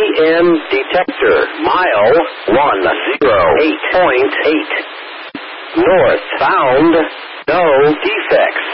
EM detector, mile 108.8. North, found no defects.